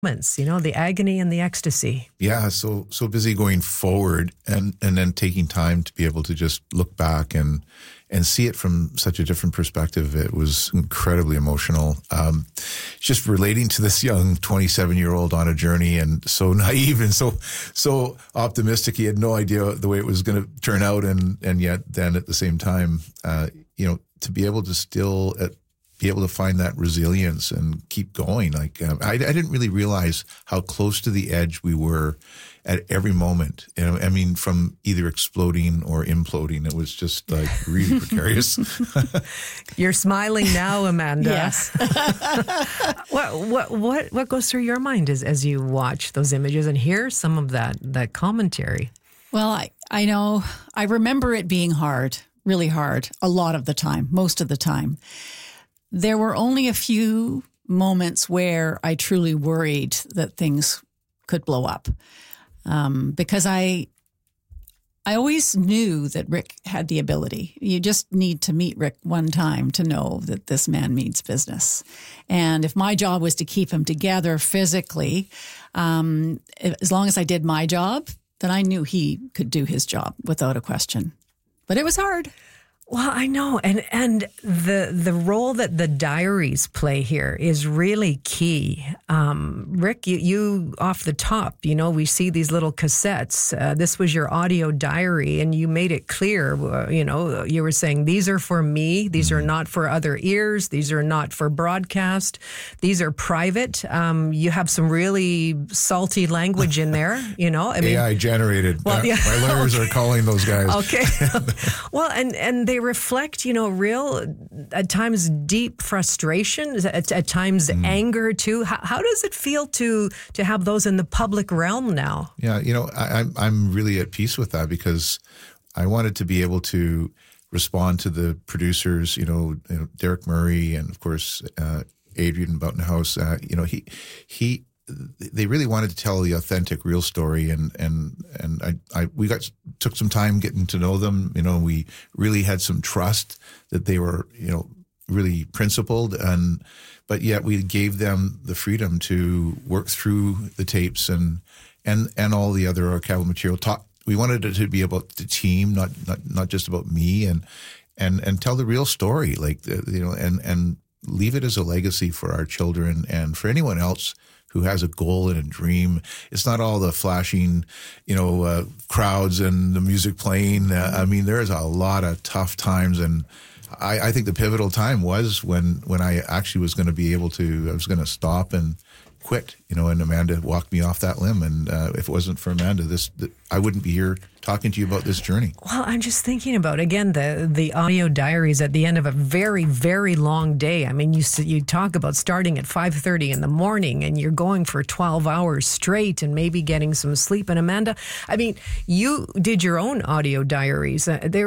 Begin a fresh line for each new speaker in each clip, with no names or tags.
moments, the agony and the ecstasy.
Yeah, so busy going forward and then taking time to be able to just look back and see it from such a different perspective. It was incredibly emotional. Just relating to this young 27-year-old on a journey, and so naive and so optimistic. He had no idea the way it was going to turn out, and yet then at the same time, to be able to still be able to find that resilience and keep going. Like I didn't really realize how close to the edge we were at every moment. From either exploding or imploding. It was just like really precarious.
You're smiling now, Amanda.
Yes.
What goes through your mind as you watch those images and hear some of that commentary?
Well, I know, I remember it being hard, really hard, a lot of the time, most of the time. There were only a few moments where I truly worried that things could blow up, because I always knew that Rick had the ability. You just need to meet Rick one time to know that this man means business. And if my job was to keep him together physically, as long as I did my job, then I knew he could do his job without a question. But it was hard.
Well, I know. And the role that the diaries play here is really key. Rick, you off the top, we see these little cassettes. This was your audio diary, and you made it clear, you were saying, these are for me. These are not for other ears. These are not for broadcast. These are private. You have some really salty language in there,
AI generated.
Well, yeah.
My lawyers are calling those guys.
Okay. Well, and they reflect, real, at times, deep frustration, at times anger too. How does it feel to have those in the public realm now?
Yeah, I'm really at peace with that, because I wanted to be able to respond to the producers, Derek Murray and of course Adrian Boughtonhouse. They really wanted to tell the authentic, real story, and we took some time getting to know them. We really had some trust that they were, really principled, but yet we gave them the freedom to work through the tapes and all the other archival material. We wanted it to be about the team, not just about me, and tell the real story, and leave it as a legacy for our children and for anyone else who has a goal and a dream. It's not all the flashing, crowds and the music playing. There is a lot of tough times, and I think the pivotal time was when I actually was going to be able to. I was going to stop and quit, and Amanda walked me off that limb. And if it wasn't for Amanda, I wouldn't be here talking to you about this journey.
Well, I'm just thinking about, again, the audio diaries at the end of a very, very long day. You talk about starting at 5:30 in the morning, and you're going for 12 hours straight and maybe getting some sleep. And Amanda, you did your own audio diaries.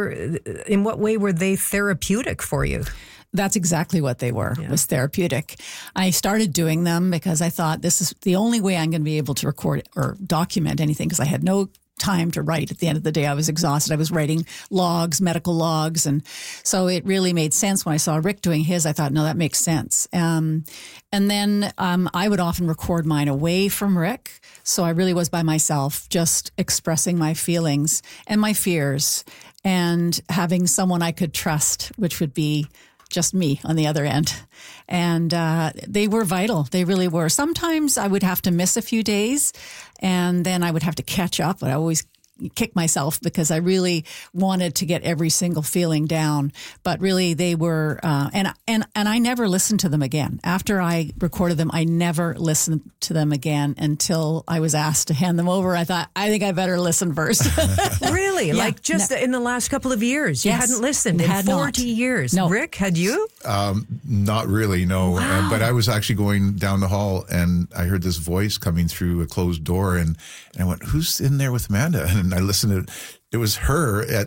In what way were they therapeutic for you?
That's exactly what they were, was therapeutic. I started doing them because I thought this is the only way I'm going to be able to record or document anything, because I had no time to write. At the end of the day, I was exhausted. I was writing logs, medical logs. And so it really made sense when I saw Rick doing his. I thought, no, that makes sense. And then I would often record mine away from Rick. So I really was by myself, just expressing my feelings and my fears, and having someone I could trust, which would be just me on the other end. And they were vital. They really were. Sometimes I would have to miss a few days, and then I would have to catch up. But I always kick myself because I really wanted to get every single feeling down. But really, they were, and I never listened to them again. After I recorded them, I never listened to them again until I was asked to hand them over. I thought, I think I better listen first.
Really?
Yeah.
Like just in the last couple of years, you hadn't listened in 40 years.
No.
Rick, had you?
Not really, no.
Wow.
But I was actually going down the hall, and I heard this voice coming through a closed door, and I went, "Who's in there with Amanda?" And I listened to it was her at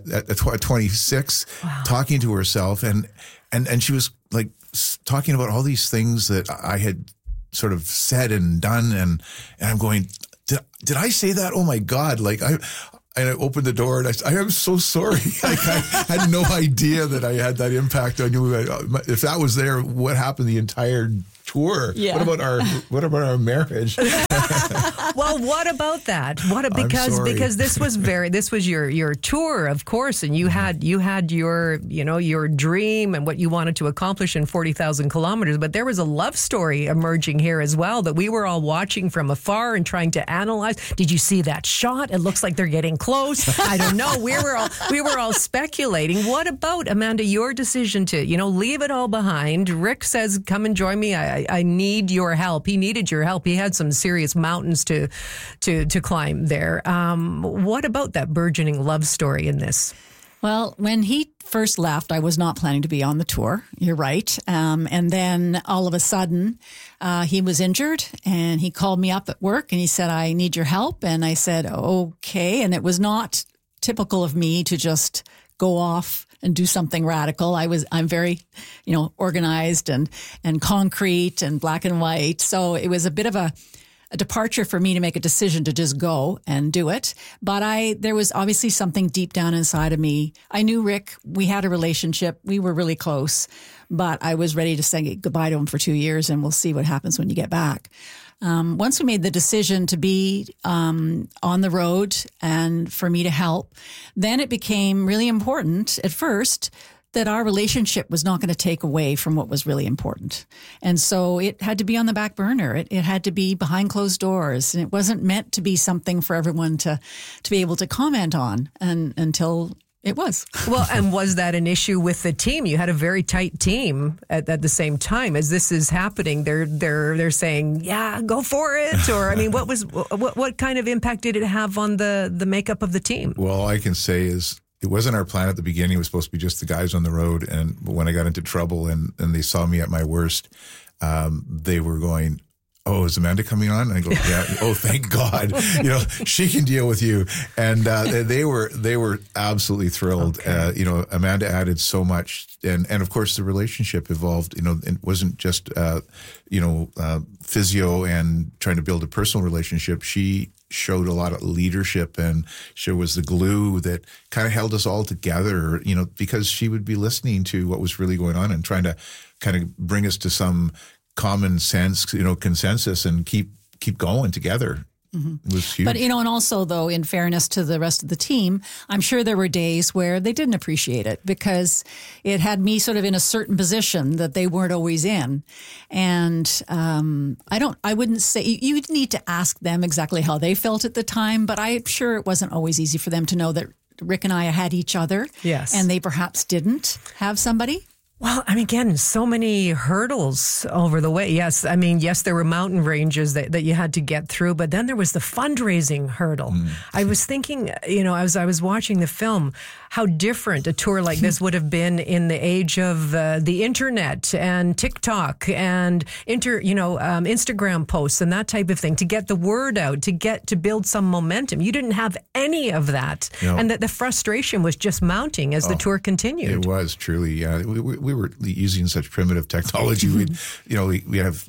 26 talking to herself, and she was like talking about all these things that I had sort of said and done, and I'm going, did I say that? Oh my God! And I opened the door and I am so sorry. I had no idea that I had that impact on you. If that was there, what happened the entire tour.
Yeah.
What about our marriage?
Well, what about that? Because this was your tour, of course, and you had your dream and what you wanted to accomplish in 40,000 kilometers. But there was a love story emerging here as well that we were all watching from afar and trying to analyze. Did you see that shot? It looks like they're getting close. I don't know. We were all speculating. What about, Amanda, your decision to leave it all behind? Rick says, "Come and join me. I need your help." He needed your help. He had some serious mountains to climb there. What about that burgeoning love story in this?
Well, when he first left, I was not planning to be on the tour. You're right. And then all of a sudden, he was injured and he called me up at work and he said, "I need your help." And I said, "Okay." And it was not typical of me to just go off and do something radical. I'm very, organized and concrete and black and white. So it was a bit of a departure for me to make a decision to just go and do it. But there was obviously something deep down inside of me. I knew Rick. We had a relationship. We were really close, but I was ready to say goodbye to him for 2 years and we'll see what happens when you get back. Once we made the decision to be on the road and for me to help, then it became really important at first that our relationship was not going to take away from what was really important. And so it had to be on the back burner. It had to be behind closed doors. And it wasn't meant to be something for everyone to be able to comment on until it was.
Well, and was that an issue with the team? You had a very tight team at the same time. As this is happening, they're saying, "Yeah, go for it." Or, I mean, what kind of impact did it have on the makeup of the team?
Well, all I can say is it wasn't our plan at the beginning. It was supposed to be just the guys on the road. And when I got into trouble and they saw me at my worst, they were going, "Oh, is Amanda coming on?" And I go, "Yeah." "Oh, thank God. She can deal with you." And they were absolutely thrilled.
Okay.
Amanda added so much. And of course, the relationship evolved. It wasn't just, physio and trying to build a personal relationship. She showed a lot of leadership, and she was the glue that kind of held us all together, because she would be listening to what was really going on and trying to kind of bring us to some common sense, consensus and keep going together. Mm-hmm. It was huge. But,
and also, though, in fairness to the rest of the team, I'm sure there were days where they didn't appreciate it because it had me sort of in a certain position that they weren't always in. And I wouldn't say, you'd need to ask them exactly how they felt at the time, but I'm sure it wasn't always easy for them to know that Rick and I had each other.
Yes.
And they perhaps didn't have somebody.
Well, again, so many hurdles over the way. Yes, yes, there were mountain ranges that you had to get through, but then there was the fundraising hurdle. I was thinking, as I was watching the film, how different a tour like this would have been in the age of the internet and TikTok and Instagram posts and that type of thing, to get the word out, to build some momentum. You didn't have any of that, and that the frustration was just mounting as the tour continued.
It was truly, yeah. We were using such primitive technology. We have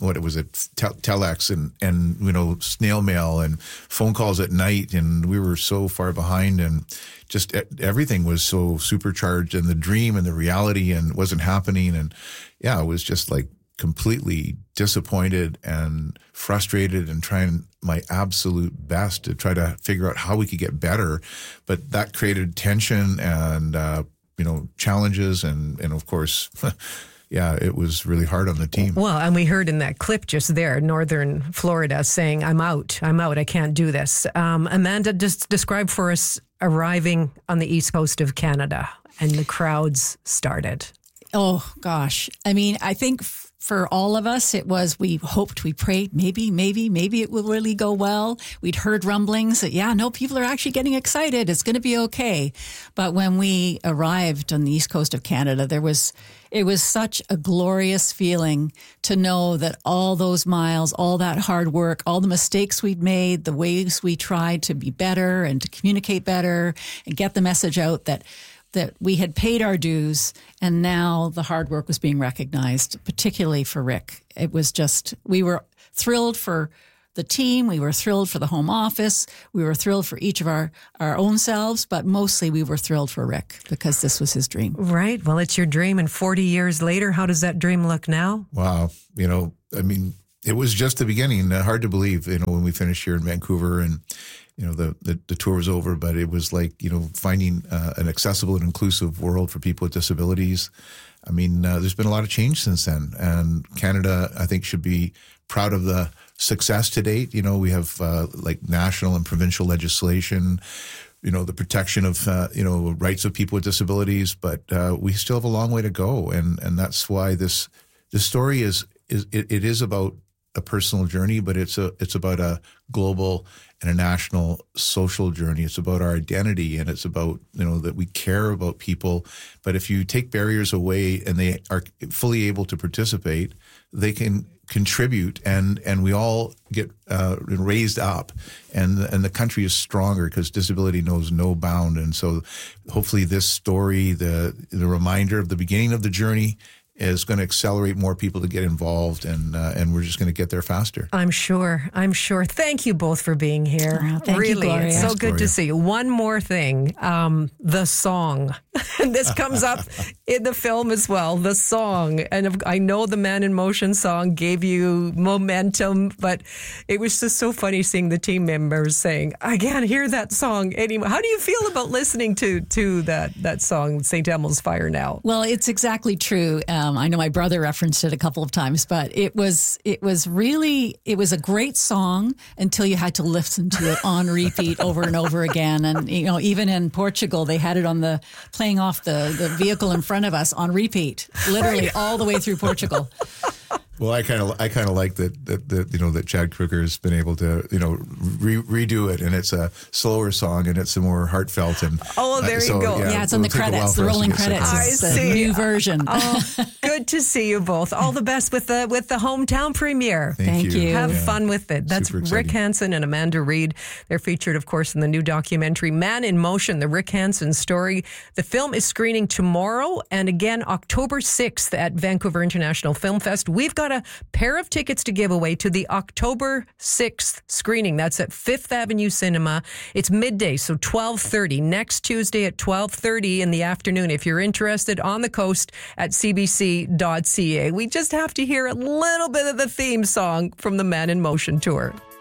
telex and snail mail and phone calls at night, and we were so far behind, and just everything was so supercharged, and the dream and the reality and wasn't happening. And yeah, it was just like completely disappointed and frustrated and trying my absolute best to try to figure out how we could get better. But that created tension and, challenges and of course, yeah, it was really hard on the team.
Well, and we heard in that clip just there, Northern Florida saying, I'm out, I can't do this. Amanda, just describe for us arriving on the east coast of Canada and the crowds started.
Oh, gosh. I think for all of us, it was, we hoped, we prayed, maybe it will really go well. We'd heard rumblings that, people are actually getting excited. It's going to be okay. But when we arrived on the east coast of Canada, it was such a glorious feeling to know that all those miles, all that hard work, all the mistakes we'd made, the ways we tried to be better and to communicate better and get the message out that we had paid our dues, and now the hard work was being recognized, particularly for Rick. It was just, we were thrilled for the team. We were thrilled for the home office. We were thrilled for each of our own selves, but mostly we were thrilled for Rick because this was his dream.
Right. Well, it's your dream. And 40 years later, how does that dream look now?
Wow. I mean, it was just the beginning. Hard to believe, when we finished here in Vancouver and, the tour was over, but it was like, finding an accessible and inclusive world for people with disabilities. I mean, there's been a lot of change since then, and Canada, I think, should be proud of the success to date. We have like national and provincial legislation, the protection of, rights of people with disabilities, but we still have a long way to go. And that's why this story is about a personal journey, but it's about a global and a national social journey. It's about our identity, and it's about, that we care about people. But if you take barriers away and they are fully able to participate, they can contribute, and we all get raised up, and the country is stronger because disability knows no bound. And so hopefully this story, the reminder of the beginning of the journey, is going to accelerate more people to get involved, and we're just going to get there faster.
I'm sure. Thank you both for being here.
Oh, thank you, Gloria.
It's so good to see you. One more thing, the song. This comes up in the film as well, the song. And I know the Man in Motion song gave you momentum, but it was just so funny seeing the team members saying, I can't hear that song anymore. How do you feel about listening to that song, St. Elmo's Fire Now?
Well, it's exactly true. I know my brother referenced it a couple of times, but it was a great song until you had to listen to it on repeat over and over again. And, even in Portugal, they had it playing off the vehicle in front of us on repeat, literally all the way through Portugal.
Well, I kind of like that Chad Kroeger has been able to redo it, and it's a slower song and it's a more heartfelt and
there you go.
Yeah, it's on the credits, the rolling credits. It's the new version.
Good to see you both. All the best with the hometown premiere.
Thank you.
Have fun with it. That's Rick Hansen and Amanda Reed. They're featured, of course, in the new documentary Man in Motion: The Rick Hansen Story. The film is screening tomorrow and again October 6th at Vancouver International Film Fest. We've got a pair of tickets to give away to the October 6th screening. That's at Fifth Avenue Cinema. It's midday, so 12:30. Next Tuesday at 12:30 in the afternoon. If you're interested, on the coast at cbc.ca. We just have to hear a little bit of the theme song from the Man in Motion tour.